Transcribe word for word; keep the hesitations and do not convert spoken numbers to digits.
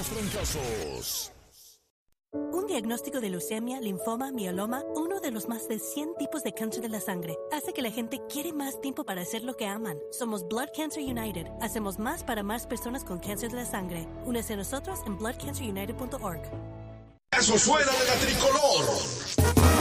los trancazos. Un diagnóstico de leucemia, linfoma, mieloma, uno de los más de cien tipos de cáncer de la sangre, hace que la gente quiere más tiempo para hacer lo que aman. Somos Blood Cancer United. Hacemos más para más personas con cáncer de la sangre. Únese a nosotros en blood cancer united punto org. Eso suena de la tricolor.